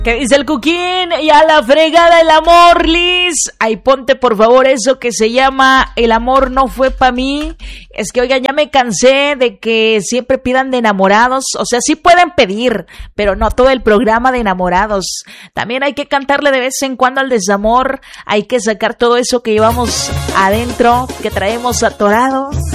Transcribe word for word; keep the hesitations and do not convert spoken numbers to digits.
¿Qué dice el Cuquín? Y a la fregada el amor, Liz. Ay, ponte por favor eso que se llama El amor no fue pa' mí. Es que, oigan, ya me cansé de que siempre pidan de enamorados. O sea, sí pueden pedir, pero no todo el programa de enamorados. También hay que cantarle de vez en cuando al desamor. Hay que sacar todo eso que llevamos adentro, que traemos atorado.